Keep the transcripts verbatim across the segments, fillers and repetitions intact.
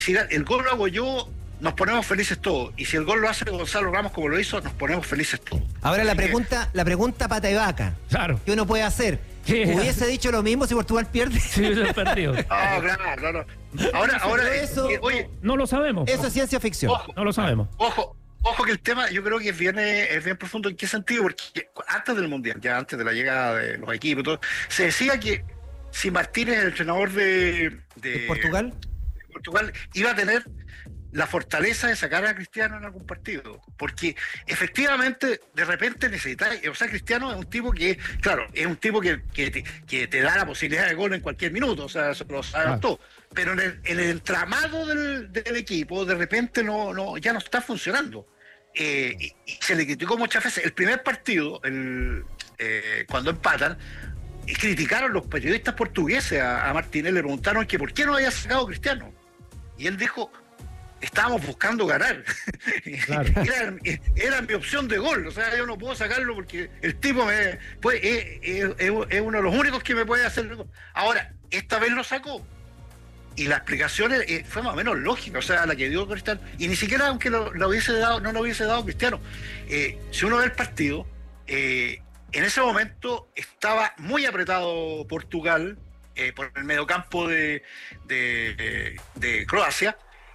si el gol lo hago yo, nos ponemos felices todos. Y si el gol lo hace Gonzalo Ramos como lo hizo, nos ponemos felices todos. Ahora la Así pregunta, que, la pregunta pata de vaca. Claro. ¿Qué uno puede hacer? ¿Hubiese dicho lo mismo si Portugal pierde? Sí, hubiese perdido. No, claro, claro. Ahora, ahora, eso, eh, oye, no lo sabemos. Eso es ciencia ficción. Ojo, no lo sabemos. Ojo, ojo que el tema, yo creo que es bien, es bien profundo. ¿En qué sentido? Porque antes del Mundial, ya antes de la llegada de los equipos, todo, se decía que si Martínez, el entrenador de, de, ¿De Portugal? de Portugal, iba a tener la fortaleza de sacar a Cristiano en algún partido, porque efectivamente de repente necesitáis, o sea, Cristiano es un tipo que, claro, es un tipo que, que, te, que te da la posibilidad de gol en cualquier minuto, o sea, eso lo saben todos, pero en el, en el entramado del, del equipo de repente no, no ya no está funcionando. Eh, y, y se le criticó muchas veces. El primer partido, el, eh, cuando empatan, y criticaron los periodistas portugueses a, a Martínez, le preguntaron que por qué no había sacado a Cristiano, y él dijo: estábamos buscando ganar. Claro. era, era mi opción de gol, o sea, yo no puedo sacarlo porque el tipo me pues, es, es, es, es uno de los únicos que me puede hacer el gol. Ahora, esta vez lo sacó y la explicación eh, fue más o menos lógica, o sea, la que dio Cristiano, y ni siquiera aunque lo, lo hubiese dado, no lo hubiese dado Cristiano. Eh, si uno ve el partido, eh, en ese momento estaba muy apretado Portugal eh, por el mediocampo de, de, de, de Croacia,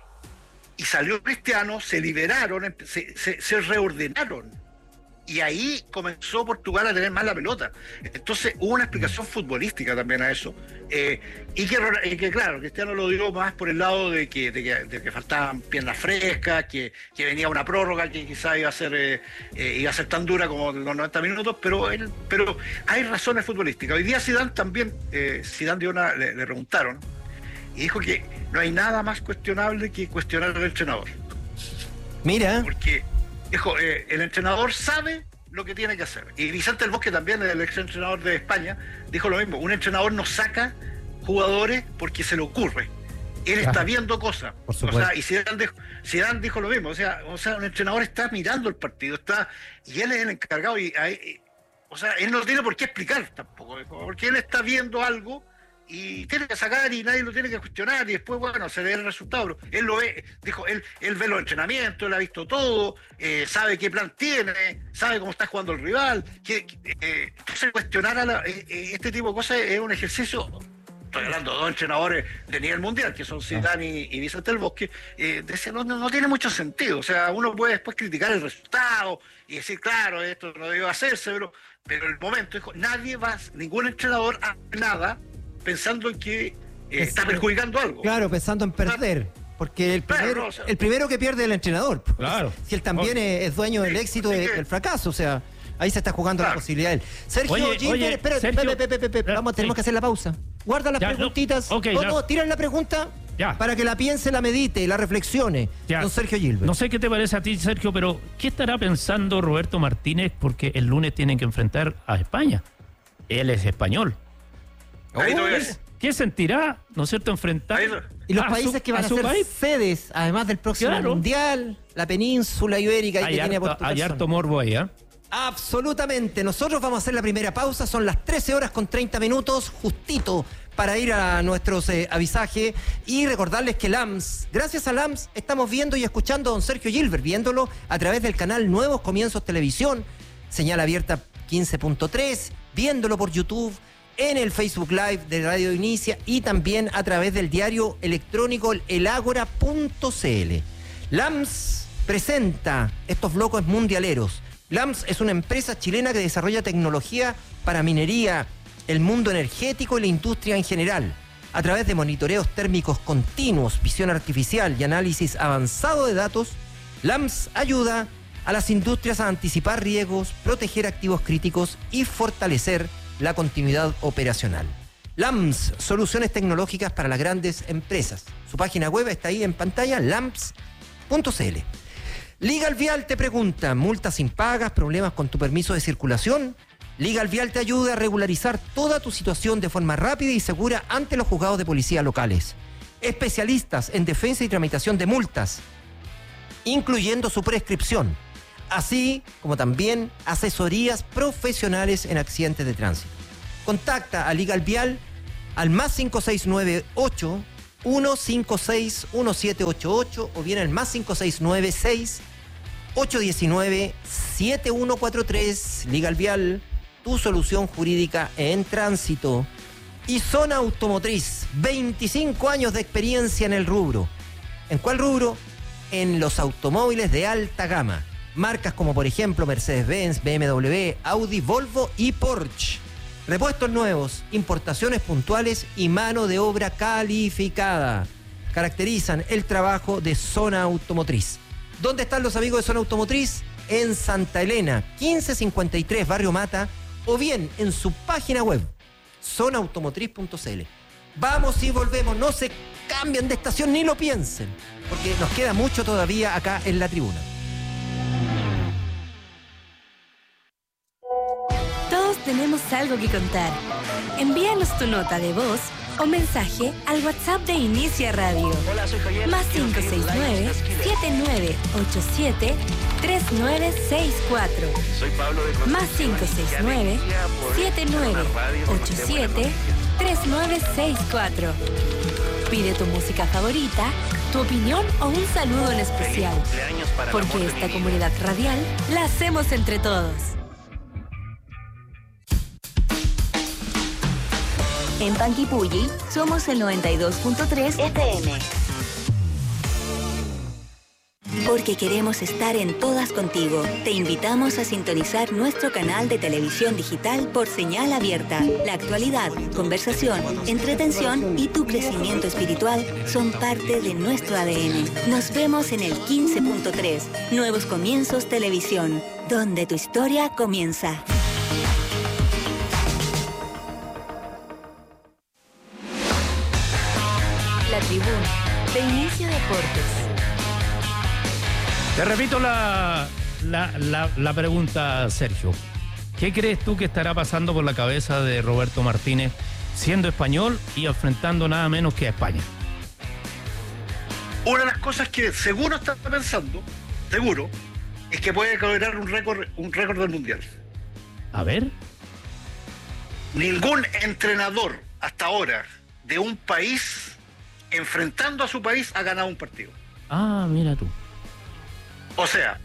y salió Cristiano, se liberaron, se, se, se reordenaron, y ahí comenzó Portugal a tener más la pelota. Entonces hubo una explicación futbolística también a eso, eh, y, que, y que claro, Cristiano lo dio más por el lado de que, de que, de que faltaban piernas frescas, que, que venía una prórroga que quizás iba a ser eh, eh, iba a ser tan dura como los noventa minutos, pero él, pero hay razones futbolísticas. Hoy día Zidane también, eh, Zidane dio una, le, le preguntaron, y dijo que no hay nada más cuestionable que cuestionar al entrenador. Mira. Porque, dijo, eh, el entrenador sabe lo que tiene que hacer. Y Vicente del Bosque también, el ex entrenador de España, dijo lo mismo. Un entrenador no saca jugadores porque se le ocurre. Él está viendo cosas. Por supuesto. O sea, y Zidane dijo, Zidane dijo lo mismo. O sea, o sea, un entrenador está mirando el partido, está, y él es el encargado. Y, y, o sea, él no tiene por qué explicar tampoco, porque él está viendo algo y tiene que sacar y nadie lo tiene que cuestionar, y después, bueno, se ve el resultado. Él lo ve, dijo, él, él ve los entrenamientos, él ha visto todo, eh, sabe qué plan tiene, sabe cómo está jugando el rival. Que, eh, entonces cuestionar a la, eh, este tipo de cosas es un ejercicio. Estoy hablando de dos entrenadores de nivel mundial, que son Zidane y, y Vicente del Bosque, eh, de no, no, no tiene mucho sentido. O sea, uno puede después criticar el resultado y decir, claro, esto no debe hacerse, pero, pero el momento, dijo, nadie va, ningún entrenador hace nada pensando en que eh, está perjudicando algo. Claro, pensando en perder. Porque el primero, claro, no, o sea, el primero que pierde es el entrenador. Claro. Si él también es, es dueño del éxito y del fracaso, o sea, ahí se está jugando claro. la posibilidad de él. Sergio, oye, Gilbert, oye, espera, Sergio, pepe, pepe, pepe, vamos, sí. tenemos que hacer la pausa. Guarda las ya, preguntitas. No, okay, no, no, tiran la pregunta ya. para que la piense, la medite, la reflexione. Ya. Don Sergio Gilbert. No sé qué te parece a ti, Sergio, pero ¿qué estará pensando Roberto Martínez? Porque el lunes tienen que enfrentar a España. Él es español. Oh, ahí no es. ¿Qué sentirá, no es cierto, enfrentar y los países su, que van a, a ser país? sedes, además del próximo claro. Mundial, la península ibérica hay que harto, tiene por tu hay harto morbo ahí, ¿eh? Absolutamente. Nosotros vamos a hacer la primera pausa, son las trece horas con treinta minutos, justito para ir a nuestros eh, avisajes y recordarles que LAMS, gracias a LAMS, estamos viendo y escuchando a don Sergio Gilbert, viéndolo a través del canal Nuevos Comienzos Televisión, señal abierta quince punto tres, viéndolo por YouTube, en el Facebook Live de Radio Inicia y también a través del diario electrónico elagora punto cl. LAMS presenta estos bloques mundialeros. LAMS es una empresa chilena que desarrolla tecnología para minería, el mundo energético y la industria en general. A través de monitoreos térmicos continuos, visión artificial y análisis avanzado de datos, LAMS ayuda a las industrias a anticipar riesgos, proteger activos críticos y fortalecer la continuidad operacional. LAMS, soluciones tecnológicas para las grandes empresas. Su página web está ahí en pantalla, lamps punto cl. Legal Vial te pregunta, multas impagas, problemas con tu permiso de circulación. Legal Vial te ayuda a regularizar toda tu situación de forma rápida y segura ante los juzgados de policía locales. Especialistas en defensa y tramitación de multas, incluyendo su prescripción, así como también asesorías profesionales en accidentes de tránsito. Contacta a Legal Vial al más cinco seis nueve ocho, uno cinco seis uno siete ocho ocho o bien el más cinco seis nueve seis ocho uno nueve siete uno cuatro tres. Legal Vial, tu solución jurídica en tránsito. Y Zona Automotriz, veinticinco años de experiencia en el rubro. ¿En cuál rubro? En los automóviles de alta gama. Marcas como por ejemplo Mercedes-Benz, B M W, Audi, Volvo y Porsche. Repuestos nuevos, importaciones puntuales y mano de obra calificada caracterizan el trabajo de Zona Automotriz. ¿Dónde están los amigos de Zona Automotriz? En Santa Elena, quince cincuenta y tres, Barrio Mata, o bien en su página web, zona automotriz punto c l. Vamos y volvemos, no se cambien de estación ni lo piensen, porque nos queda mucho todavía acá en la tribuna. Todos tenemos algo que contar. Envíanos tu nota de voz o mensaje al WhatsApp de Inicia Radio. Hola, soy Javier. Más cinco seis nueve siete nueve ocho siete tres nueve seis cuatro. Soy Pablo de Más cinco seis nueve siete nueve ocho siete tres nueve seis cuatro. Pide tu música favorita, tu opinión o un saludo en especial. Porque esta comunidad radial la hacemos entre todos. En Panguipulli somos el noventa y dos punto tres F M. Porque queremos estar en todas contigo, te invitamos a sintonizar nuestro canal de televisión digital por señal abierta. La actualidad, conversación, entretención y tu crecimiento espiritual son parte de nuestro A D N. Nos vemos en el quince punto tres, Nuevos Comienzos Televisión, donde tu historia comienza. La Tribuna, de Inicio Deportes. Te repito la, la, la, la pregunta, Sergio. ¿Qué crees tú que estará pasando por la cabeza de Roberto Martínez siendo español y enfrentando nada menos que a España? Una de las cosas que seguro está pensando, seguro, es que puede lograr un récord, un récord del Mundial. A ver. Ningún entrenador hasta ahora de un país enfrentando a su país ha ganado un partido. Ah, mira tú. O sea,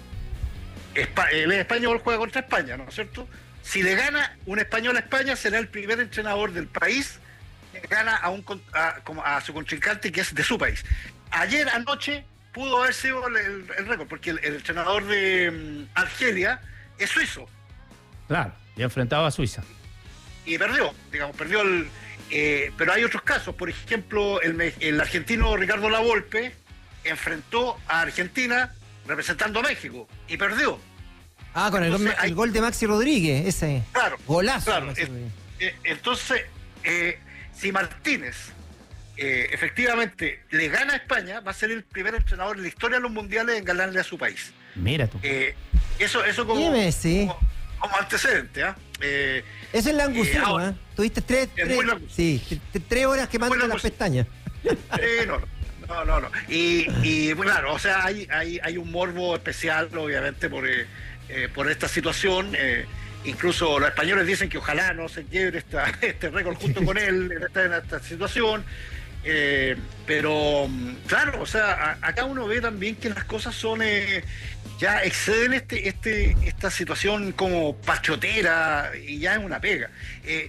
el español juega contra España, ¿no es cierto? Si le gana un español a España, será el primer entrenador del país que gana a, un, a, a su contrincante que es de su país. Ayer anoche pudo haber sido el, el, el récord, porque el, el entrenador de um, Argelia es suizo. Claro, ya enfrentaba a Suiza. Y perdió, digamos, perdió el... Eh, pero hay otros casos, por ejemplo, el, el argentino Ricardo Lavolpe enfrentó a Argentina representando a México y perdió. Ah, con entonces, el, gol, hay... el gol de Maxi Rodríguez, ese claro, golazo. Claro, es, eh, entonces, eh, si Martínez eh, efectivamente le gana a España, va a ser el primer entrenador en la historia de los mundiales en ganarle a su país. Mira tú. Eh, eso, eso como, como, como antecedente, ¿ah? ¿eh? Eso es la angustia, ¿eh? ¿eh? Tuviste tres, tres, sí, tres horas quemando las pestañas. Eh, no, no, no, no. Y, y claro, o sea, hay, hay, hay un morbo especial, obviamente, por, eh, por esta situación. Eh, incluso los españoles dicen que ojalá no se quiebre esta, este récord junto con él en esta, en esta situación. Eh, pero, claro, o sea, a, acá uno ve también que las cosas son... Eh, ya exceden este, este, esta situación como pachotera y ya es una pega. Eh,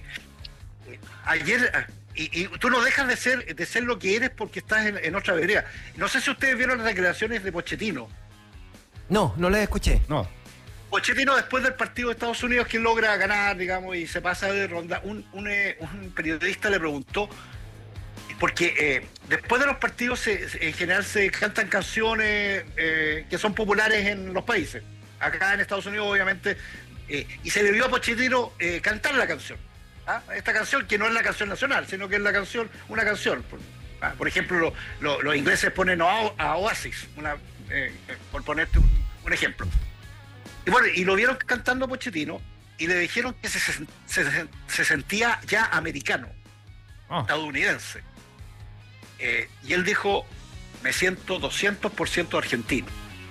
ayer, y, y tú no dejas de ser de ser lo que eres porque estás en, en otra vereda. No sé si ustedes vieron las declaraciones de Pochettino. No, no las escuché. No. Pochettino, después del partido de Estados Unidos, que logra ganar, digamos, y se pasa de ronda, un, un, un periodista le preguntó, porque eh, después de los partidos se, en general se cantan canciones eh, que son populares en los países. Acá en Estados Unidos, obviamente, eh, y se le vio a Pochettino eh, cantar la canción. ¿ah? Esta canción que no es la canción nacional, sino que es la canción, una canción. Por, ¿ah? por ejemplo, lo, lo, los ingleses ponen a, a Oasis, una, eh, por ponerte un, un ejemplo. Y bueno, y lo vieron cantando a Pochettino y le dijeron que se, se, se, se sentía ya americano, oh. estadounidense. Eh, y él dijo, me siento doscientos por ciento argentino.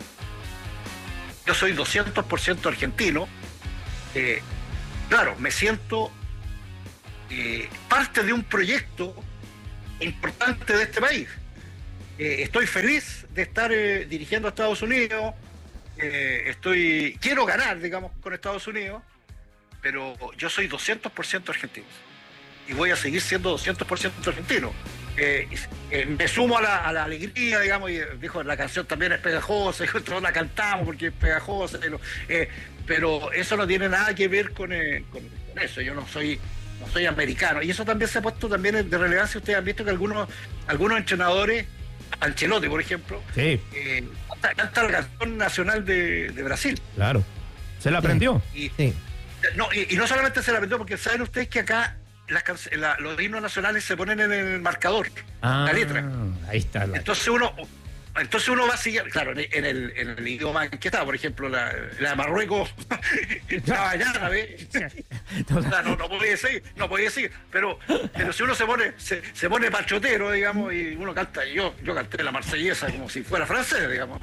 Yo soy doscientos por ciento argentino. Eh, claro, me siento eh, parte de un proyecto importante de este país. Eh, estoy feliz de estar eh, dirigiendo a Estados Unidos, eh, estoy quiero ganar, digamos, con Estados Unidos, pero yo soy doscientos por ciento argentino y voy a seguir siendo doscientos por ciento argentino. Eh, eh, me sumo a la, a la alegría, digamos, y dijo, la canción también es pegajosa, y todos la cantamos porque es pegajosa, pero, eh, pero eso no tiene nada que ver con, eh, con, con eso. Yo no soy no soy americano, y eso también se ha puesto también de relevancia. Ustedes han visto que algunos algunos entrenadores, Ancelotti por ejemplo, sí. eh, canta, canta la canción nacional de, de Brasil. Claro, se la aprendió. Y, Sí. no, y, y no solamente se la aprendió, porque saben ustedes que acá las can- la, los himnos nacionales se ponen en el marcador, Ah, la letra. ahí está. La... Entonces uno entonces uno va a seguir, claro, en el, en el idioma en que está, por ejemplo, la, la de Marruecos estaba allá, ¿ves? O sea, no, no podía seguir, no podía seguir, pero, pero si uno se pone, se, se pone pachotero, digamos, y uno canta, yo, yo canté la marsellesa como si fuera francés, digamos.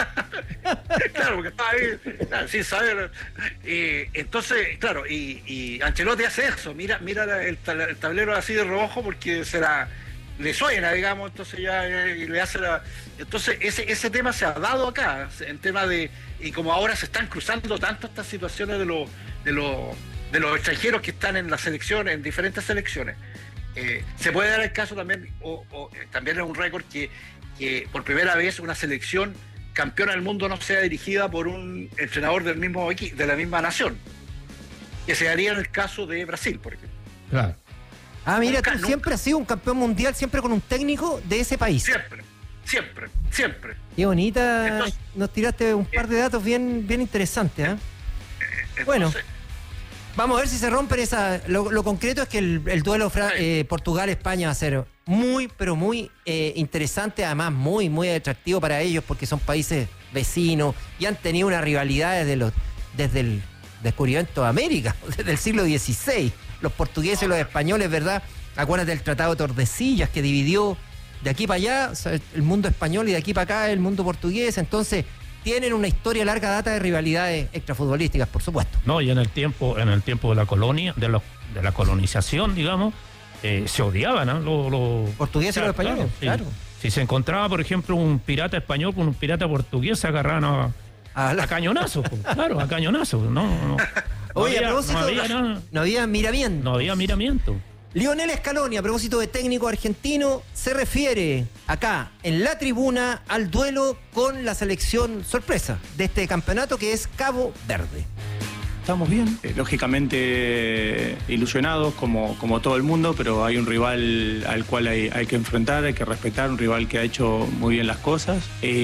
Claro, porque estaba ahí, claro, sin saber. Y entonces, claro, y, y Ancelotti hace eso, mira, mira el, el tablero así de rojo porque será. Le suena, digamos, entonces ya eh, le hace la... Entonces ese ese tema se ha dado acá, en tema de... Y como ahora se están cruzando tanto estas situaciones de los de los de los extranjeros que están en las selecciones, en diferentes selecciones, eh, se puede dar el caso también, o, o eh, también es un récord que, que por primera vez una selección campeona del mundo no sea dirigida por un entrenador del mismo equi- de la misma nación, que se daría en el caso de Brasil, por ejemplo. Claro. Ah, mira, Nunca, tú nunca. siempre has sido un campeón mundial, siempre con un técnico de ese país. Siempre, siempre, siempre. Qué bonita. Entonces- Nos tiraste un par de datos bien, bien interesantes, ¿eh? Entonces, Bueno. Vamos a ver si se rompen esa. Lo, lo concreto es que el, el duelo fra- eh, Portugal-España va a ser muy, pero muy eh, interesante, además muy, muy atractivo para ellos porque son países vecinos y han tenido una rivalidad desde, los, desde el descubrimiento de América, desde el siglo dieciséis. Los portugueses y los españoles, ¿verdad? Acuérdate del Tratado de Tordesillas que dividió de aquí para allá, o sea, el mundo español, y de aquí para acá el mundo portugués. Entonces, tienen una historia larga data de rivalidades extrafutbolísticas, por supuesto. No, y en el tiempo, en el tiempo de la colonia, de los de la colonización, digamos, eh, se odiaban, ¿no? Los, los Portugueses y los españoles, sí. claro. Si se encontraba, por ejemplo, un pirata español con un pirata portugués, se agarraban a, A la- a cañonazos, pues, claro, a cañonazos. No, no, no Oye, había, a propósito, no había nada, no había miramiento. no había miramiento. Lionel Scaloni, a propósito de técnico argentino, se refiere acá en la tribuna al duelo con la selección sorpresa de este campeonato que es Cabo Verde. Estamos bien, eh, lógicamente ilusionados como, como todo el mundo, pero hay un rival al cual hay, hay que enfrentar, hay que respetar, un rival que ha hecho muy bien las cosas.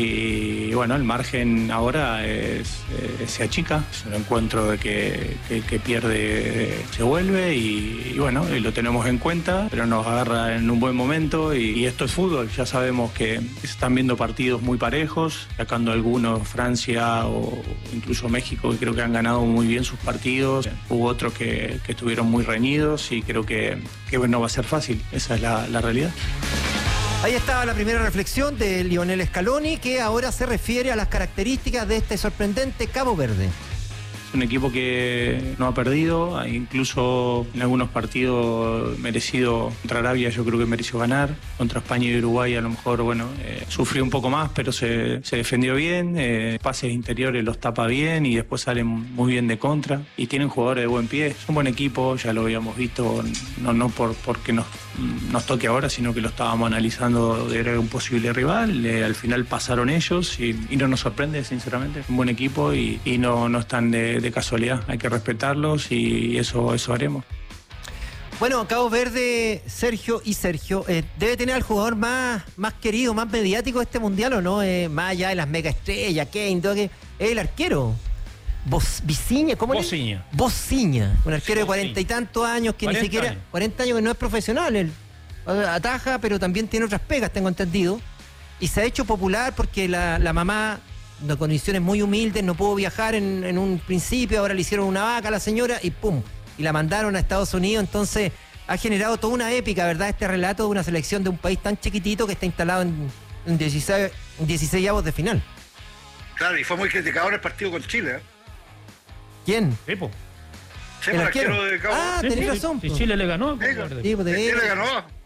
Y bueno, el margen ahora es, eh, se achica, es un encuentro de que, que, que pierde, se vuelve y, y bueno, y lo tenemos en cuenta, pero nos agarra en un buen momento y, y esto es fútbol, ya sabemos que se están viendo partidos muy parejos, sacando algunos Francia o incluso México, que creo que han ganado muy bien sus partidos. Hubo otros que, que estuvieron muy reñidos y creo que, que no va a ser fácil. Esa es la, la realidad. Ahí estaba la primera reflexión de Lionel Scaloni, que ahora se refiere a las características de este sorprendente Cabo Verde. Es un equipo que no ha perdido, incluso en algunos partidos merecido. Contra Arabia yo creo que mereció ganar, contra España y Uruguay a lo mejor, bueno, eh, sufrió un poco más, pero se, se defendió bien, eh, pases interiores los tapa bien y después salen muy bien de contra. Y tienen jugadores de buen pie, es un buen equipo, ya lo habíamos visto, no, no por porque nos, nos toque ahora, sino que lo estábamos analizando de un posible rival. Eh, al final pasaron ellos y, y no nos sorprende, sinceramente, es un buen equipo y, y no, no están de de casualidad, hay que respetarlos y eso, eso haremos. Bueno, Cabo Verde, Sergio y Sergio, eh, debe tener al jugador más, más querido, más mediático de este mundial, ¿o no? Eh, más allá de las mega estrellas, Kane, todo que es el arquero. Bos, Biciña, ¿cómo Bociña. le Bociña, un arquero de Bociña. cuarenta y tantos años que ni cuarenta siquiera, años. cuarenta años que no es profesional, él ataja, pero también tiene otras pegas, tengo entendido. Y se ha hecho popular porque la, la mamá, de condiciones muy humildes, no pudo viajar en, en un principio, ahora le hicieron una vaca a la señora y ¡pum! Y la mandaron a Estados Unidos, entonces ha generado toda una épica, ¿verdad? Este relato de una selección de un país tan chiquitito que está instalado en, en dieciséis, dieciséis avos de final. Claro, y fue muy criticado en el partido con Chile. ¿eh? ¿Quién? Sí, Sí, ¿El el arquero? arquero de Cabo Ah, Sí, tenés sí, razón, sí, po. Chile le ganó. Sí, Verde. Sí, pues, de Chile veras. ganó.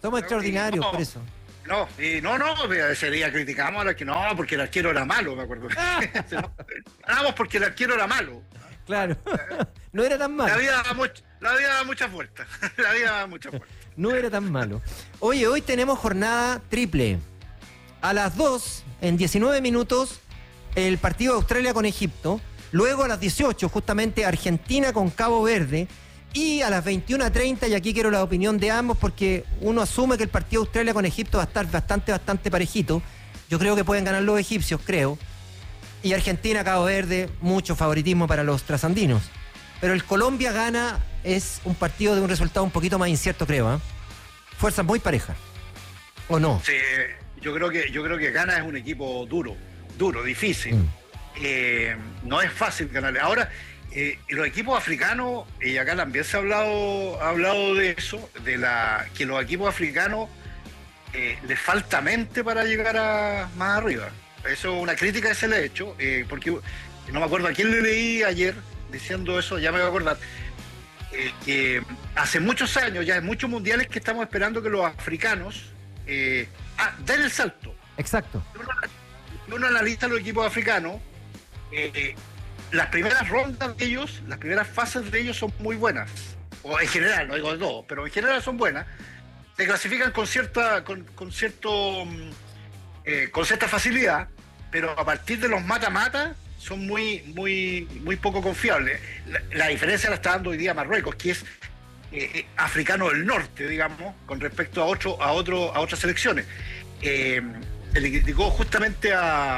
Somos extraordinarios, no, por eso. No, y no, no, ese día criticamos a la que no, porque el arquero era malo, me acuerdo. Ganamos porque el arquero era malo. Claro, no era tan malo. La vida da, much, la vida da muchas vueltas. La vida da muchas vueltas. No era tan malo. Oye, hoy tenemos jornada triple. A las dos, en diecinueve minutos, el partido de Australia con Egipto. Luego a las dieciocho, justamente Argentina con Cabo Verde. Y a las veintiuna treinta, y aquí quiero la opinión de ambos, porque uno asume que el partido de Australia con Egipto va a estar bastante, bastante parejito. Yo creo que pueden ganar los egipcios, creo. Y Argentina, Cabo Verde, mucho favoritismo para los trasandinos. Pero el Colombia gana es un partido de un resultado un poquito más incierto, creo. ¿eh? Fuerzas muy parejas. ¿O no? Sí, yo creo que, yo creo que Ghana es un equipo duro, duro, difícil. Mm. Eh, no es fácil ganarle. Ahora... Eh, los equipos africanos, y acá también se ha hablado, ha hablado de eso, de la que los equipos africanos eh, les falta mente para llegar a más arriba. Eso es una crítica que se le ha hecho, eh, porque no me acuerdo a quién le leí ayer diciendo eso, ya me voy a acordar, eh, que hace muchos años, ya en muchos mundiales que estamos esperando que los africanos eh, ah, den el salto. Exacto. Uno, uno analiza los equipos africanos, eh, las primeras rondas de ellos, las primeras fases de ellos son muy buenas. O en general, no digo de todo, pero en general son buenas. Se clasifican con cierta, con, con cierto, eh, con cierta facilidad, pero a partir de los mata-mata son muy, muy, muy poco confiables. La, la diferencia la está dando hoy día Marruecos, que es eh, africano del norte, digamos, con respecto a otro, a otro, a otras selecciones. Eh, se le criticó justamente a,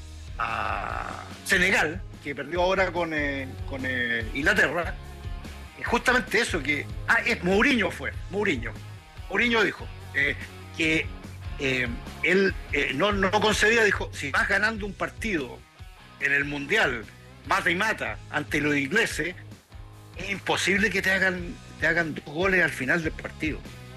a Senegal, que perdió ahora con, eh, con eh, Inglaterra, es justamente eso, que... Ah, es Mourinho fue, Mourinho. Mourinho dijo eh, que eh, él eh, no, no concedía, dijo, si vas ganando un partido en el Mundial, mata y mata, ante los ingleses, es imposible que te hagan, te hagan dos goles al final del partido.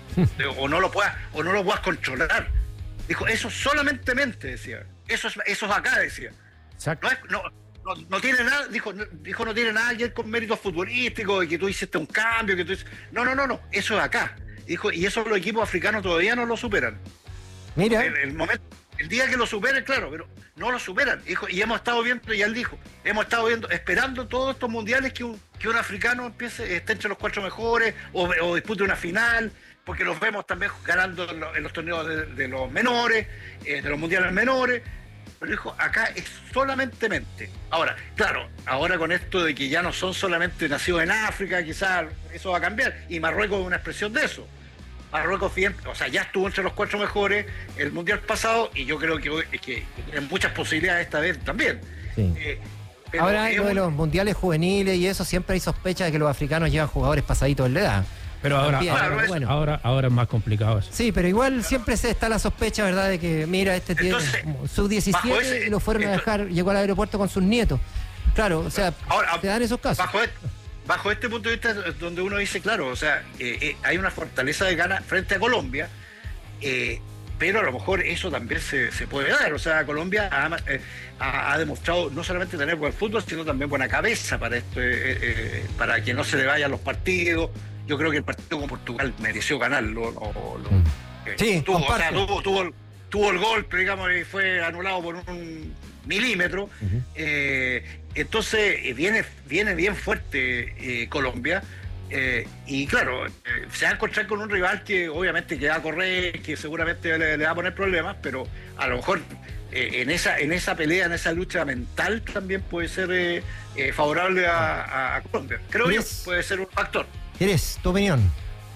o no lo puedas, o no lo puedas controlar. Dijo, eso solamente mente, decía. Eso es, eso es acá, decía. Exacto. No es... No, No, no tiene nada, dijo, no, dijo, no tiene nada que ver con méritos futbolísticos, y que tú hiciste un cambio, que tú hiciste... No, no, no, no, eso es acá. Dijo, y eso los equipos africanos todavía no lo superan. Mira. El, el momento, el día que lo superen, claro, pero no lo superan. Dijo, y hemos estado viendo, y él dijo, hemos estado viendo, esperando todos estos mundiales que un, que un africano empiece, esté entre los cuatro mejores, o, o dispute una final, porque los vemos también ganando en los, en los torneos de, de los menores, eh, de los mundiales menores. Pero dijo, acá es solamente mente. Ahora, claro, ahora con esto de que ya no son solamente nacidos en África, quizás eso va a cambiar, y Marruecos es una expresión de eso. Marruecos, o sea, ya estuvo entre los cuatro mejores el mundial pasado, y yo creo que, que, que tienen muchas posibilidades esta vez también. Sí. Eh, ahora, lo de los mundiales juveniles y eso, siempre hay sospecha de que los africanos llevan jugadores pasaditos en la edad. Pero ahora, También, ahora, pero bueno. ahora, ahora es más complicado eso. Sí, pero igual siempre se está la sospecha, ¿verdad? De que, mira, este tiene sub diecisiete y lo fueron a dejar, llegó al aeropuerto con sus nietos. Claro, o sea, ahora, se dan esos casos. Bajo este, bajo este punto de vista, donde uno dice, claro, o sea, eh, eh, hay una fortaleza de Ghana frente a Colombia, eh, pero a lo mejor eso también se, se puede dar. O sea, Colombia ha, eh, ha, ha demostrado no solamente tener buen fútbol, sino también buena cabeza para esto, eh, eh, para que no se le vayan los partidos. Yo creo que el partido con Portugal mereció ganarlo. Lo, lo, eh, sí, tuvo, o sea, tuvo, tuvo, tuvo el golpe, digamos, y fue anulado por un milímetro. Uh-huh. eh, entonces, eh, viene, viene bien fuerte eh, Colombia. Eh, y claro, eh, se va a encontrar con un rival que obviamente que va a correr, que seguramente le, le va a poner problemas, pero a lo mejor eh, en esa en esa pelea, en esa lucha mental también puede ser eh, eh, favorable a, a Colombia. Creo que puede ser un factor. ¿Eres tu opinión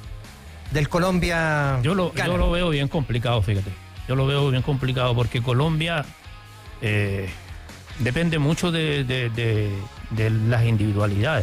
del Colombia? Yo lo, yo lo veo bien complicado, fíjate. Yo lo veo bien complicado porque Colombia eh, depende mucho de, de, de, de las individualidades.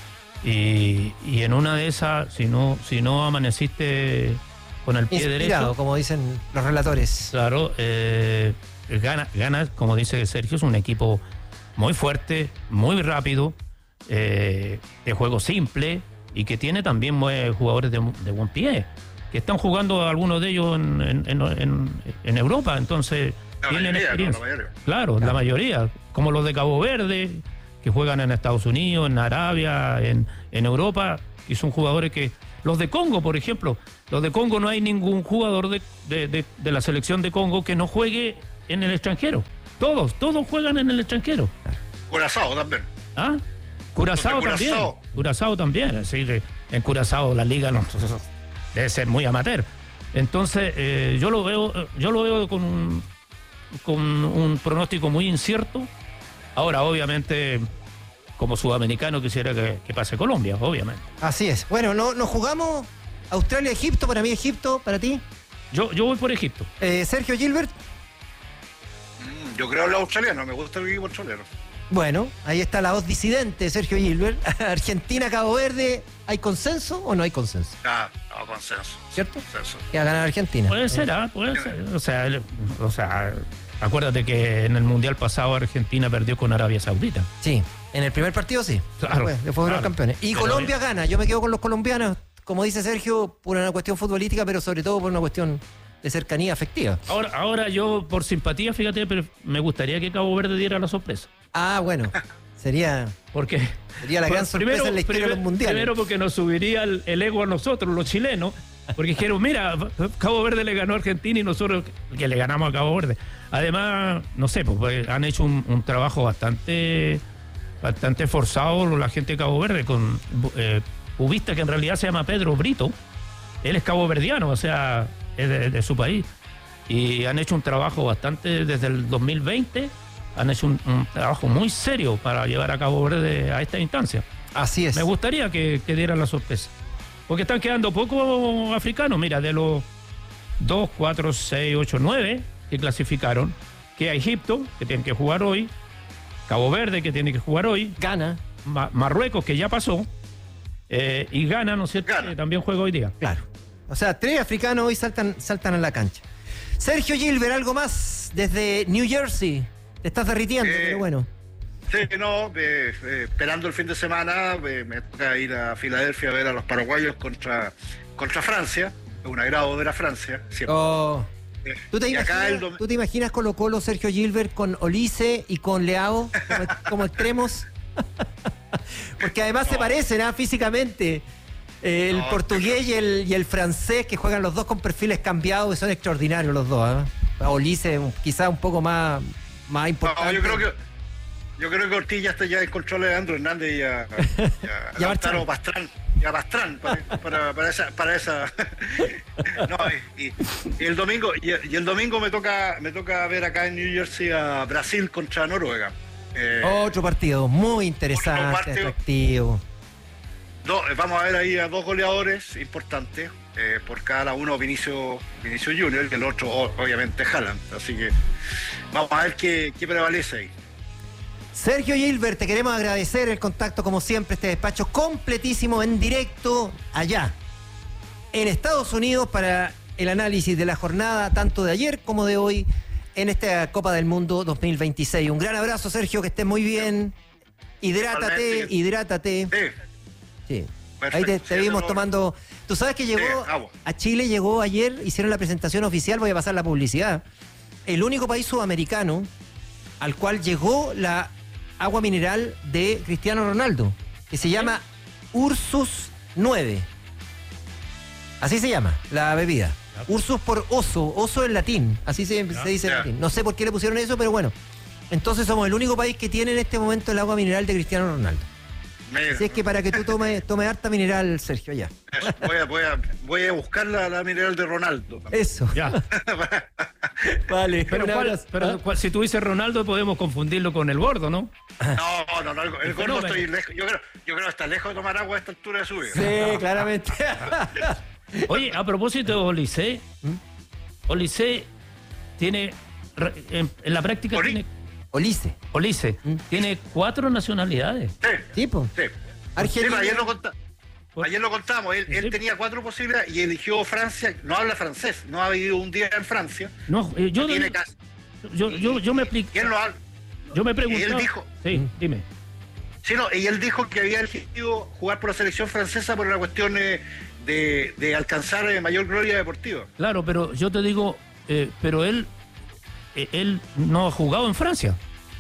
Y, y en una de esas, si no, si no amaneciste con el pie inspirado, derecho, como dicen los relatores. Claro, eh, gana, gana, como dice Sergio, es un equipo muy fuerte, muy rápido, eh, de juego simple y que tiene también eh, jugadores de, de buen pie, que están jugando algunos de ellos en, en, en, en Europa, entonces la tienen mayoría, experiencia. No, la mayoría. Claro, claro, la mayoría, como los de Cabo Verde, que juegan en Estados Unidos, en Arabia, en, en Europa, y son jugadores que... Los de Congo, por ejemplo, los de Congo no hay ningún jugador de, de, de, de la selección de Congo que no juegue en el extranjero. Todos, todos juegan en el extranjero. Curazao también. ¿Ah? Curazao también. Curazao. Curazao también. Es decir, en Curazao la liga no, debe ser muy amateur. Entonces, eh, yo lo veo, yo lo veo con un, con un pronóstico muy incierto. Ahora, obviamente, como sudamericano quisiera que, que pase Colombia, obviamente. Así es. Bueno, no, nos jugamos Australia-Egipto, para mí Egipto, para ti. Yo, yo voy por Egipto. Eh, Sergio Gilbert. Mm, yo creo en los australianos, me gusta el equipo australiano. Bueno, ahí está la voz disidente, Sergio Gilbert. Argentina-Cabo Verde, ¿hay consenso o no hay consenso? Ah, no, consenso. ¿Cierto? Consenso. Que va a ganar Argentina. Puede ser, ¿ah? Puede ser. O sea, el- o sea, acuérdate que en el Mundial pasado Argentina perdió con Arabia Saudita. Sí, en el primer partido sí. Claro, Después, después fueron claro. campeones. Y Pero Colombia bien. gana. Yo me quedo con los colombianos, como dice Sergio, por una cuestión futbolística, pero sobre todo por una cuestión de cercanía afectiva. Ahora, ahora yo, por simpatía, fíjate, pero me gustaría que Cabo Verde diera la sorpresa. Ah, bueno. Sería, Porque sería la gran Pues, sorpresa en la historia de los mundiales. Primero porque nos subiría el, el ego a nosotros, los chilenos, porque dijeron, mira, Cabo Verde le ganó a Argentina y nosotros que le ganamos a Cabo Verde. Además, no sé, pues han hecho un, un trabajo bastante bastante forzado la gente de Cabo Verde con eh, Ubista, que en realidad se llama Pedro Brito. Él es caboverdiano, o sea, es de, de su país. Y han hecho un trabajo bastante desde el dos mil veinte. Han hecho un, un trabajo muy serio para llevar a Cabo Verde a esta instancia. Así es. Me gustaría que, que dieran la sorpresa. Porque están quedando pocos africanos. Mira, de los dos, cuatro, seis, ocho, nueve que clasificaron, que a Egipto, que tienen que jugar hoy, Cabo Verde, que tiene que jugar hoy, Gana, Ma- Marruecos, que ya pasó, eh, y Ghana, ¿no es cierto?, Ghana. que también juega hoy día. claro. O sea, tres africanos hoy saltan, saltan a la cancha. Sergio Gilbert, algo más desde New Jersey. Te estás derritiendo, Eh, pero bueno. Sí, no, eh, eh, esperando el fin de semana, eh, me toca ir a Filadelfia a ver a los paraguayos contra, contra Francia. Es un agrado ver a Francia, siempre. Oh. Eh, ¿Tú, te y acá imaginas, el dom- ¿Tú te imaginas Colo Colo, Sergio Gilbert, con Olise y con Leao como, como extremos? Porque además se parecen, ¿ah? Físicamente. Eh, el No, portugués y el, y el francés, que juegan los dos con perfiles cambiados, y son extraordinarios los dos. ¿ah? Olise quizás un poco más, más importante. No, yo creo que yo creo que Ortiz ya está ya en control de Leandro Hernández y a, Y a a Lautaro Pastrán y a Pastrán para, para, para esa para esa no, y, y- y el domingo y, y el domingo me toca me toca ver acá en New Jersey a Brasil contra Noruega. Eh, Otro partido muy interesante, Otro partido. atractivo. do- vamos a ver ahí a dos goleadores importantes, eh, por cada uno Vinicio Vinicio Junior y el otro o- obviamente Haaland, así que vamos a ver qué, qué prevalece ahí. Sergio Gilbert, te queremos agradecer el contacto, como siempre, este despacho completísimo en directo allá, en Estados Unidos, para el análisis de la jornada, tanto de ayer como de hoy, en esta Copa del Mundo dos mil veintiséis. Un gran abrazo, Sergio, que estés muy bien. Hidrátate, Igualmente. hidrátate. Sí, Sí. perfecto. Ahí te, te Sí, vimos eso lo- tomando. Tú sabes que llegó Sí, agua. a Chile, llegó ayer, hicieron la presentación oficial, voy a pasar la publicidad. El único país sudamericano al cual llegó la agua mineral de Cristiano Ronaldo, que se llama Ursus nueve. Así se llama la bebida. Ursus por oso, oso en latín, así se, se dice en Ya. latín. No sé por qué le pusieron eso, pero bueno. Entonces somos el único país que tiene en este momento el agua mineral de Cristiano Ronaldo. Me- Así es que para que tú tomes tome harta mineral, Sergio, ya. Eso, voy, a, voy, a, voy a buscar la, la mineral de Ronaldo. Eso. Ya. Vale. Pero, un cuál- abrazo. pero ¿Ah? cuál- si tú dices Ronaldo, podemos confundirlo con el gordo, ¿no? No, no, no, el, el gordo fenómeno. estoy lejos. Yo creo, yo creo que está lejos de tomar agua a esta altura de su vida. Sí, claramente. Oye, a propósito de Olise, ¿Mm? Olise tiene, re- en, en la práctica Oli- tiene, Olise. Olise, ¿Mm? tiene cuatro nacionalidades. Sí, Tipo. sí. Argentina. Sí, ayer lo conta- ayer lo contamos, él, él Sí. tenía cuatro posibilidades y eligió Francia. No habla francés, no ha vivido un día en Francia. No, eh, yo, Tiene casa. yo, yo, yo me Y expliqué, él no habla. yo me pregunté. él dijo- Sí, dime. Sí, no, y él dijo que había elegido jugar por la selección francesa por una cuestión eh, de, de alcanzar eh, mayor gloria deportiva. Claro, pero yo te digo, eh, pero él, eh, él no ha jugado en Francia.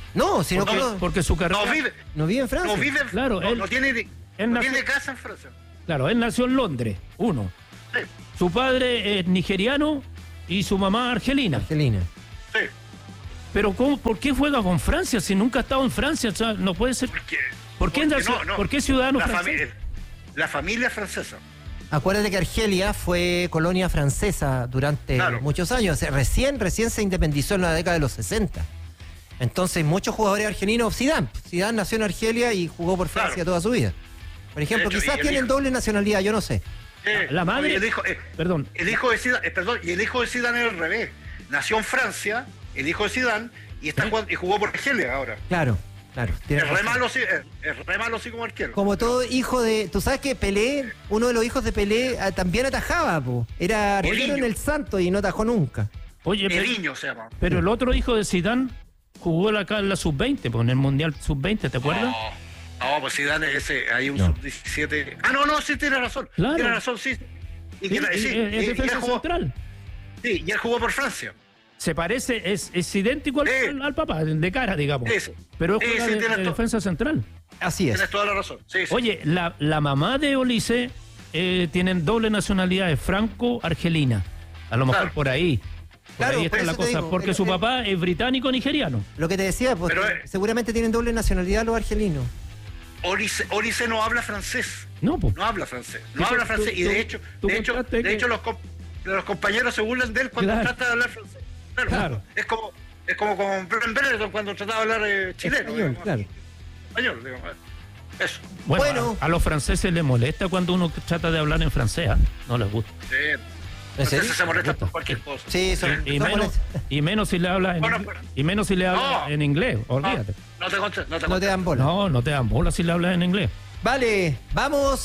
No, sino porque, que no, porque su carrera... No vive, no vive en Francia. no vive, Claro, no, él- no tiene, él no nació- tiene casa en Francia. Claro, él nació en Londres, uno. Sí, Su padre es nigeriano y su mamá argelina. Argelina. sí. Pero ¿cómo, ¿por qué juega con Francia si nunca ha estado en Francia? O sea, no puede ser... Porque, ¿Por qué, porque nació- no, no. ¿por qué ciudadano la, francés? fami- la familia francesa. Acuérdate que Argelia fue colonia francesa durante Claro. muchos años. O sea, Recién, recién se independizó en la década de los sesenta. Entonces, muchos jugadores argelinos, Zidane, Zidane nació en Argelia y jugó por Francia Claro. toda su vida. Por ejemplo, De hecho, quizás y el tienen hijo- doble nacionalidad, yo no sé. Eh, La madre- y el hijo, eh, Perdón, el hijo de Zidane, eh, perdón, y el hijo de Zidane es al revés. Nació en Francia, el hijo de Zidane, y está ¿Eh? jugando- y jugó por Argelia ahora. Claro, claro. tiene Es re razón. malo, sí, es, es re malo sí como arquero. Como todo hijo de... Tú sabes que Pelé, uno de los hijos de Pelé, ah, también atajaba, po. Era arquero Eliño. en el Santo y no atajó nunca. oye, pero, Eliño se llama. pero el otro hijo de Zidane jugó acá en la sub veinte, pues, en el Mundial sub veinte, ¿te acuerdas? No, no, pues Zidane ese, hay un No. sub diecisiete. Ah, no, no, sí tiene razón. Claro. Tiene razón, sí. Y, Sí, que- es- sí, es y- y defensa él jugó, central. sí, y él jugó por Francia. Se parece, es, es idéntico al, Sí. al- al papá, de cara, digamos. Sí, sí. Pero es Sí, juega sí, de, tienes de to- defensa central. Así es. Tienes toda la razón. Sí, sí. Oye, la, la mamá de Olise eh, tienen doble nacionalidad, es franco-argelina. A lo mejor Claro. por ahí. Por Claro, ahí por está la eso te cosa. digo, porque el- su el- papá es británico-nigeriano. Lo que te decía, pues Pero, que eh, seguramente tienen doble nacionalidad los argelinos. Orice, Orice no habla francés. No, pues. No habla francés. No Tú- habla tú- francés. Y tú- de hecho, tú de hecho, contaste de que- hecho los, com- los compañeros se burlan de él cuando Claro. trata de hablar francés. Claro. Claro. Es como, es como con Bren Benetton cuando trataba de hablar eh, chileno. Español, digamos. claro. Español, digamos. Eso. Bueno, Bueno. A, a los franceses les molesta cuando uno trata de hablar en francés. ¿ah? No les gusta. Sí. ¿En serio? Entonces se molesta por cualquier cosa. Sí, son, Y son menos, molestos. y menos si le hablas en, Bueno, inglés- pero- y menos si le hablas No. en inglés. Olvídate. No, no te conté, no te No te conté. dan bola. No, no te dan bola si le hablas en inglés. Vale, vamos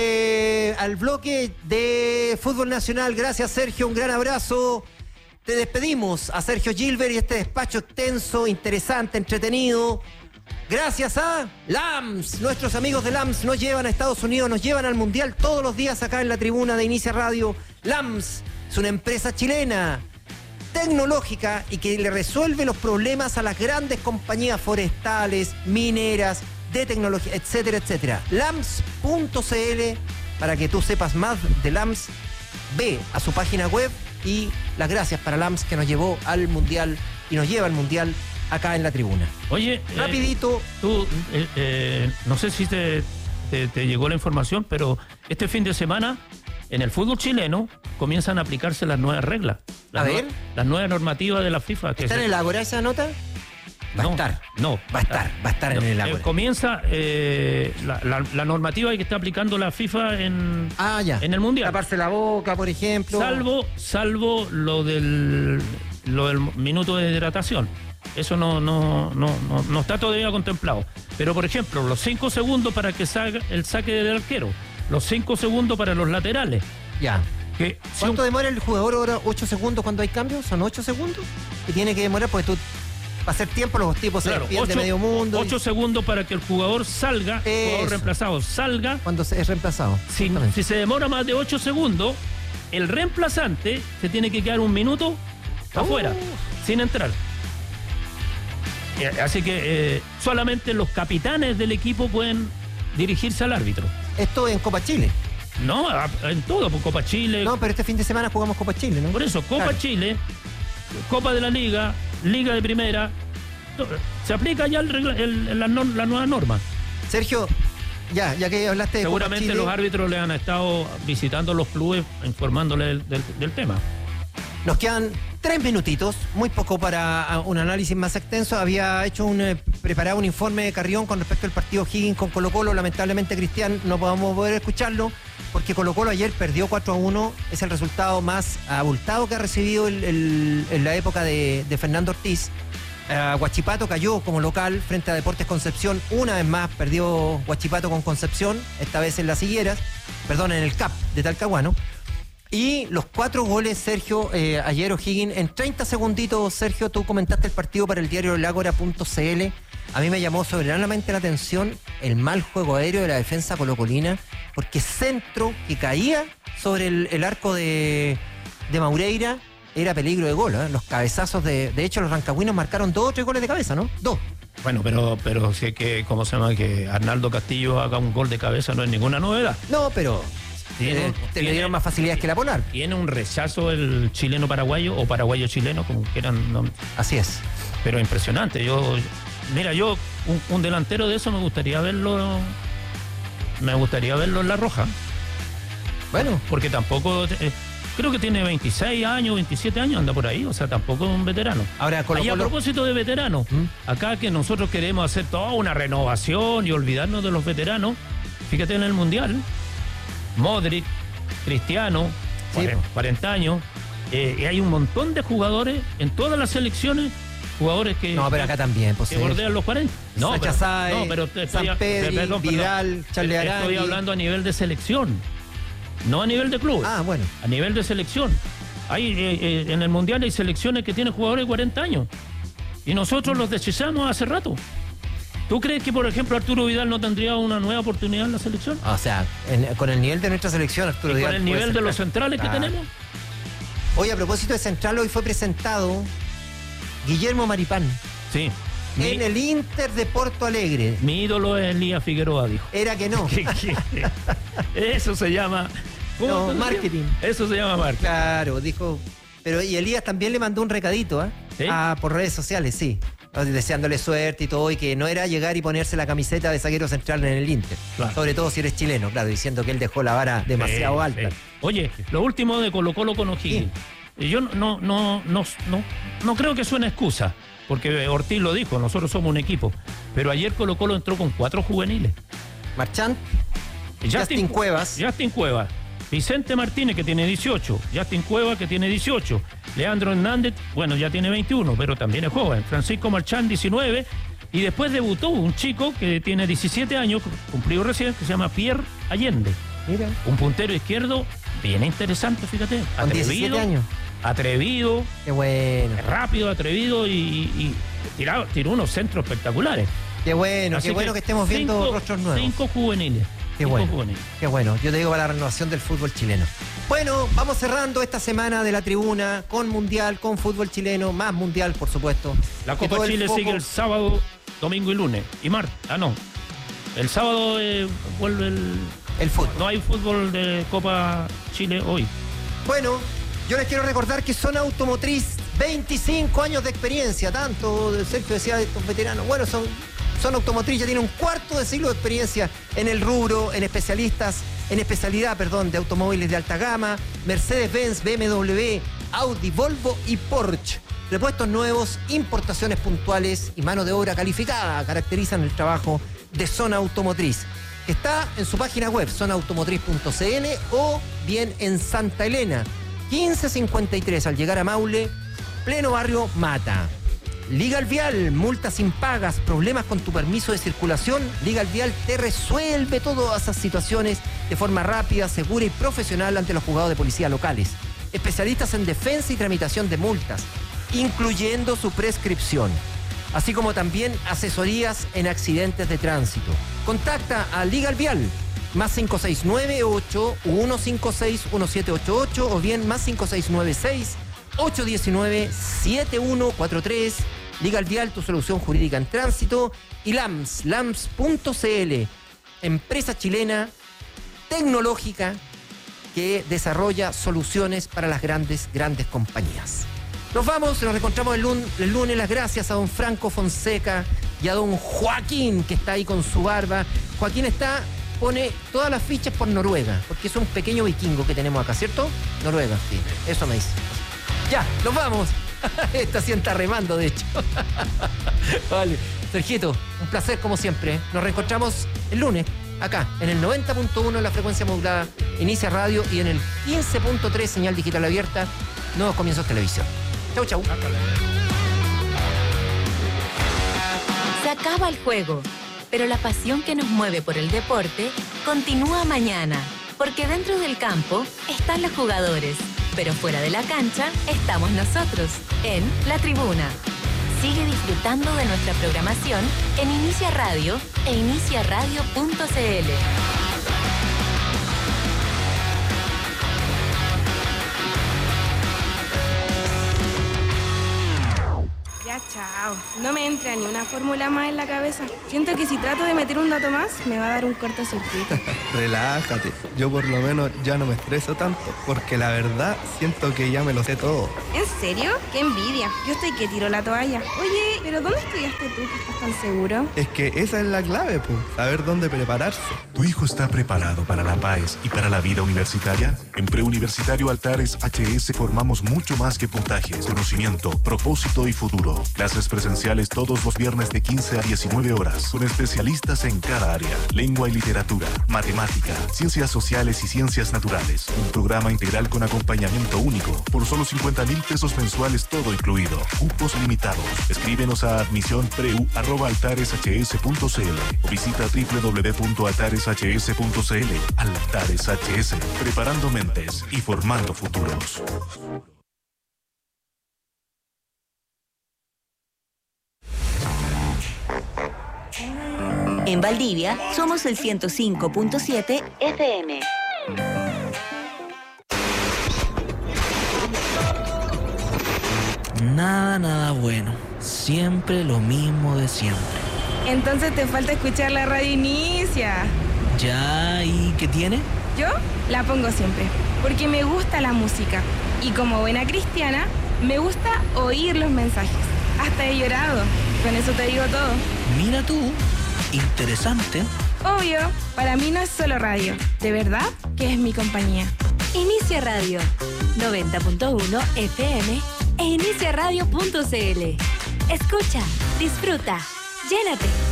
eh, al bloque de fútbol nacional. Gracias, Sergio. Un gran abrazo. Te despedimos a Sergio Gilbert y este despacho extenso, interesante, entretenido. Gracias a Lams. Nuestros amigos de Lams nos llevan a Estados Unidos, nos llevan al Mundial todos los días acá en la tribuna de Inicia Radio. Lams es una empresa chilena tecnológica y que le resuelve los problemas a las grandes compañías forestales, mineras, de tecnología, etcétera, etcétera. Lams punto c l para que tú sepas más de Lams. Ve a su página web y las gracias para Lams que nos llevó al Mundial y nos lleva al Mundial acá en la tribuna. Oye, eh, Rapidito, tú, eh, eh, no sé si te, te- te llegó la información, pero este fin de semana en el fútbol chileno comienzan a aplicarse las nuevas reglas. Las A nue- ver. Las nuevas normativas de la FIFA. Que ¿está se- en el Ágora esa nota? Va No, a estar. No. Va a estar, va a estar en No, el eh, Ágora. comienza eh, la, la- la normativa que está aplicando la FIFA en, Ah, ya. en el Mundial. Taparse la boca, por ejemplo. Salvo, salvo lo del, lo del minuto de hidratación. Eso no, no, no, no, no está todavía contemplado. Pero, por ejemplo, los cinco segundos para que salga el saque del arquero, los cinco segundos para los laterales. Ya. Que si ¿Cuánto un- demora el jugador ahora? ¿ocho segundos cuando hay cambios? ¿Son ocho segundos? Que tiene que demorar porque tú, para hacer tiempo, los tipos claro, se despiden de ocho- medio mundo. y- ocho segundos para que el jugador salga, el jugador Eso. reemplazado salga. Cuando se es reemplazado. Si, Exactamente. si se demora más de ocho segundos, el reemplazante se tiene que quedar un minuto afuera, sin entrar. Eh, Así que eh, solamente los capitanes del equipo pueden dirigirse al árbitro. Esto en Copa Chile. No, a- en todo, por Copa Chile. No, pero este fin de semana jugamos Copa Chile, ¿no? Por eso, Copa Claro. Chile, Copa de la Liga, Liga de Primera, to- se aplica ya el regla- el- la, nor- la nueva norma. Sergio, ya, ya que hablaste de Copa Seguramente Chile, los árbitros le han estado visitando los clubes, informándole del, del- del tema. nos quedan tres minutitos, muy poco para ah, un análisis más extenso. Había hecho un, eh, preparado un informe de Carrión con respecto al partido Higgins con Colo Colo. Lamentablemente, Cristian, no podemos poder escucharlo porque Colo Colo ayer perdió cuatro a uno. Es el resultado más abultado que ha recibido el- el- en la época de, de Fernando Ortiz. Uh, Huachipato cayó como local frente a Deportes Concepción. Una vez más perdió Huachipato con Concepción, esta vez en las Higueras, perdón, en el C A P de Talcahuano. Y los cuatro goles, Sergio, eh, ayer O'Higgins, en treinta segunditos, Sergio, tú comentaste el partido para el diario el ágora punto c l. A mí me llamó soberanamente la atención el mal juego aéreo de la defensa colocolina, porque centro que caía sobre el, el arco de, de Maureira era peligro de gol, ¿eh? Los cabezazos de... De hecho, los rancagüinos marcaron dos o tres goles de cabeza, ¿no? Dos. Bueno, pero pero sé que, ¿cómo se llama? Que Arnaldo Castillo haga un gol de cabeza no es ninguna novedad. No, pero Tiene- eh, te le tiene- dieron más facilidades que la Polar. Tiene un rechazo el chileno-paraguayo o paraguayo-chileno, como quieran, no, Así es. pero impresionante. Yo, mira, yo un, un delantero de eso me gustaría verlo, me gustaría verlo en La Roja, Bueno, porque tampoco, eh, creo que tiene veintiséis años, veintisiete años, anda por ahí, o sea, tampoco es un veterano. ahora Colo Ahí a Colo. propósito de veteranos, ¿Mm? acá que nosotros queremos hacer toda una renovación y olvidarnos de los veteranos, fíjate en el Mundial, Modric, Cristiano, Sí. cuarenta años, eh, y hay un montón de jugadores en todas las selecciones, jugadores que, No, pero acá también, pues. que bordean los cuarenta. No, Sacha pero, Sáez, no, pero te estoy- Sampedri, perdón, perdón. Vidal, Charles Estoy Arangui. hablando a nivel de selección, no a nivel de club. Ah, bueno. A nivel de selección. Hay, eh, eh, en el Mundial hay selecciones que tienen jugadores de cuarenta años. Y nosotros los desechamos hace rato. ¿Tú crees que, por ejemplo, Arturo Vidal no tendría una nueva oportunidad en la selección? O sea, en- con el nivel de nuestra selección, Arturo ¿Y Vidal con el puede nivel ser de los crack. centrales que Claro. tenemos? Oye, a propósito de Central, hoy fue presentado Guillermo Maripán Sí. Mi, en el Inter de Porto Alegre. mi ídolo es Elías Figueroa, dijo. Era que no. ¿Qué- qué? Eso se llama... ¿cómo No, se llama? marketing. Eso se llama marketing. Claro, dijo. Pero y Elías también le mandó un recadito, ¿ah? ¿Sí? Ah, por redes sociales, sí. Deseándole suerte y todo, y que no era llegar y ponerse la camiseta de zaguero central en el Inter. Claro. Sobre todo si eres chileno, claro, diciendo que él dejó la vara demasiado Sí, alta. sí. Oye, lo último de Colo Colo con O'Higgins. Yo no, no, no, no, no, no creo que suene excusa, porque Ortiz lo dijo, nosotros somos un equipo. Pero ayer Colo Colo entró con cuatro juveniles. Marchand, Justin Cu- Cuevas. Justin Cuevas. Vicente Martínez, que tiene dieciocho. Justin Cuevas, que tiene dieciocho. Leandro Hernández, bueno, ya tiene veintiuno, pero también es joven. Francisco Marchand, diecinueve. Y después debutó un chico que tiene diecisiete años, cumplido recién, que se llama Pierre Allende. Mira, Un puntero izquierdo bien interesante, fíjate. con diecisiete años. Atrevido, Qué bueno, rápido, atrevido y, y tirado- tiró unos centros espectaculares. qué bueno, Así qué bueno que estemos viendo cinco- rostros nuevos. Cinco juveniles. Qué cinco bueno. juveniles. Qué bueno, yo te digo para la renovación del fútbol chileno. Bueno, vamos cerrando esta semana de la tribuna con Mundial, con fútbol chileno, más Mundial, por supuesto. La Que Copa todo el Chile foco- sigue el sábado, domingo y lunes. Y martes. Ah, no. El sábado eh, vuelve el. El fútbol. No hay fútbol de Copa Chile hoy. Bueno, yo les quiero recordar que Zona Automotriz, veinticinco años de experiencia, tanto de Sergio decía de estos veteranos. Bueno, son Zona Automotriz ya tiene un cuarto de siglo de experiencia en el rubro, en especialistas, en especialidad, perdón, de automóviles de alta gama, Mercedes-Benz, B M W, Audi, Volvo y Porsche. Repuestos nuevos, importaciones puntuales y mano de obra calificada caracterizan el trabajo de Zona Automotriz, que está en su página web, zona automotriz punto c n, o bien en Santa Elena, quince cincuenta y tres, al llegar a Maule, pleno barrio Mata. Liga Vial, multas impagas, problemas con tu permiso de circulación, Liga Vial te resuelve todas esas situaciones de forma rápida, segura y profesional ante los juzgados de policía locales. Especialistas en defensa y tramitación de multas, incluyendo su prescripción, así como también asesorías en accidentes de tránsito. Contacta a Liga Vial, más cinco seis nueve ocho uno cinco seis uno siete ocho ocho o bien más cinco seis nueve seis ocho uno nueve siete uno cuatro tres. Liga Vial, tu solución jurídica en tránsito. Y LAMS, lams punto c l, empresa chilena tecnológica que desarrolla soluciones para las grandes, grandes compañías. Nos vamos, nos reencontramos el lunes, el lunes. Las gracias a don Franco Fonseca y a don Joaquín, que está ahí con su barba. Joaquín está, pone todas las fichas por Noruega, porque es un pequeño vikingo que tenemos acá, ¿cierto? Noruega, sí, eso me dice. Ya, nos vamos. Esta sí está remando, de hecho. Vale, Sergito, un placer como siempre. Nos reencontramos el lunes, acá, en el noventa punto uno en la frecuencia modulada, Inicia Radio, y en el quince punto tres señal digital abierta, Nuevos Comienzos Televisión. Chau, chau. Se acaba el juego, pero la pasión que nos mueve por el deporte continúa mañana, porque dentro del campo están los jugadores, pero fuera de la cancha estamos nosotros, en La Tribuna. Sigue disfrutando de nuestra programación en Inicia Radio e inicia radio punto c l. Ya Chao, no me entra ni una fórmula más en la cabeza. Siento que si trato de meter un dato más, me va a dar un cortocircuito. Relájate, yo por lo menos ya no me estreso tanto, porque la verdad siento que ya me lo sé todo. ¿En serio? ¡Qué envidia! Yo estoy que tiro la toalla. Oye, ¿pero dónde estudiaste tú que estás tan seguro? Es que esa es la clave, pues, saber dónde prepararse. ¿Tu hijo está preparado para la PAES y para la vida universitaria? En Preuniversitario Altares H S formamos mucho más que puntajes, conocimiento, propósito y futuro. Clases presenciales todos los viernes de quince a diecinueve horas, con especialistas en cada área. Lengua y literatura, matemática, ciencias sociales y ciencias naturales. Un programa integral con acompañamiento único. Por solo cincuenta mil pesos mensuales todo incluido. Cupos limitados. Escríbenos a admisionpreu arroba altares h s punto c l o visita w w w punto altares h s punto c l. Altares H S, preparando mentes y formando futuros. En Valdivia somos el ciento cinco punto siete F M. Nada, nada bueno. Siempre lo mismo de siempre. Entonces te falta escuchar la radio Inicia. Ya, ¿y qué tiene? Yo la pongo siempre, porque me gusta la música. Y como buena cristiana, me gusta oír los mensajes. Hasta he llorado. Con eso te digo todo. Mira tú, interesante. Obvio, para mí no es solo radio. De verdad que es mi compañía. Inicia Radio, noventa punto uno F M e inicia radio punto c l. Escucha, disfruta, llénate.